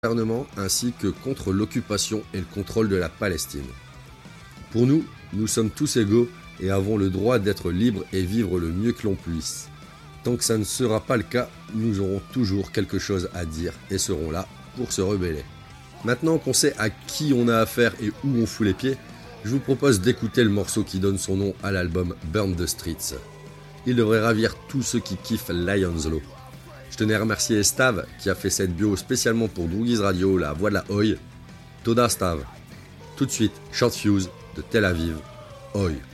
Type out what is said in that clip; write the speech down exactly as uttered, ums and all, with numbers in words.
gouvernement ainsi que contre l'occupation et le contrôle de la Palestine. Pour nous, nous sommes tous égaux et avons le droit d'être libres et vivre le mieux que l'on puisse. Tant que ça ne sera pas le cas, nous aurons toujours quelque chose à dire et serons là pour se rebeller. Maintenant qu'on sait à qui on a affaire et où on fout les pieds, je vous propose d'écouter le morceau qui donne son nom à l'album Burn the Streets. Il devrait ravir tous ceux qui kiffent Lion's Law. Je tenais à remercier Stav qui a fait cette bio spécialement pour Droogies Radio, la voix de la Oi. Toda Stav. Tout de suite, Short Fuse de Tel Aviv, Oi.